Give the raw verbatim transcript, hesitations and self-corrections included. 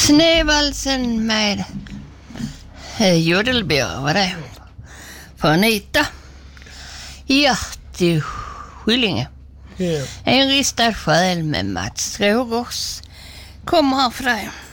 Snövalsen med eh, Jodelbjörn var det. För Anita. Ja, till Skillinge. Ja. En ristad själ med Mats Rogers kommer här för dig.